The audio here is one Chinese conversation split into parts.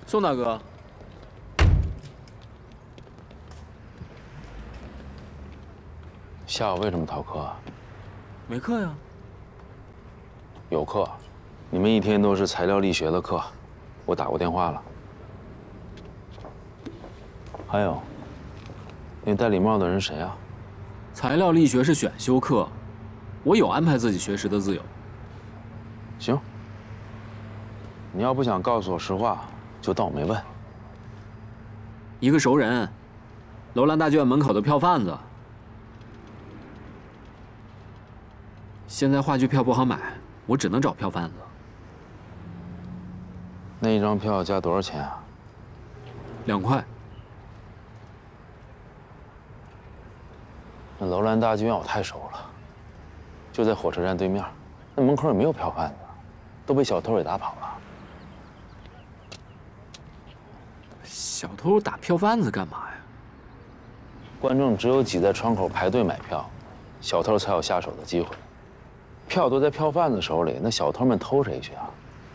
宋大哥， 下午为什么逃课啊？ 没课呀。 有课，你们一天都是材料力学的课，我打过电话了。还有，那戴礼帽的人谁啊？ 材料力学是选修课，我有安排自己学时的自由。 行，你要不想告诉我实话，就当我没问。 一个熟人，楼兰大剧院门口的票贩子。现在话剧票不好买，我只能找票贩子。 那一张票加多少钱啊 2块。 那楼兰大剧院我太熟了，就在火车站对面，那门口也没有票贩子，都被小偷给打跑了。 小偷打票贩子干嘛呀？ 观众只有挤在窗口排队买票，小偷才有下手的机会。票都在票贩子手里，那小偷们偷谁去啊？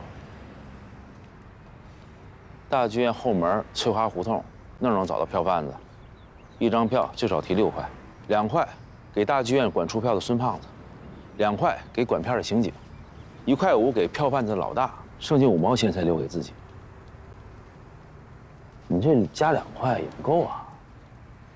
大剧院后门翠花胡同那儿能找到票贩子，一张票最少提6块，2块给大剧院管出票的孙胖子，2块给管片的刑警，1块5给票贩子老大，剩下5毛钱才留给自己。你这加2块也不够啊。